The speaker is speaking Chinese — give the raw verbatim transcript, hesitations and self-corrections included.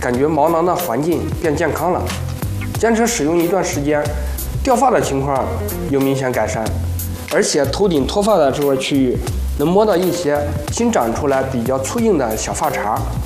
感觉毛囊的环境变健康了。坚持使用一段时间，掉发的情况有明显改善，而且头顶脱发的这块区域能摸到一些新长出来比较粗硬的小发茬。